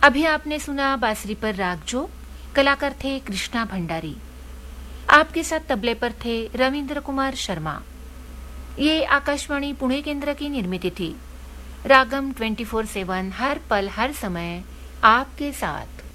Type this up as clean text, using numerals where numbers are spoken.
अभी आपने सुना बांसुरी पर राग जो, कलाकार थे कृष्णा भंडारी। आपके साथ तबले पर थे रविंद्र कुमार शर्मा। ये आकाशवाणी पुणे केंद्र की निर्मित थी। रागम 24/7 हर पल हर समय आपके साथ।